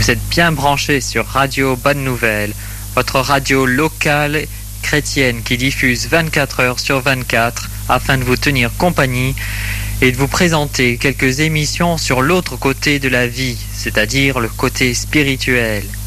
Vous êtes bien branchés sur Radio Bonne Nouvelle, votre radio locale chrétienne qui diffuse 24 heures sur 24 afin de vous tenir compagnie et de vous présenter quelques émissions sur l'autre côté de la vie, c'est-à-dire le côté spirituel.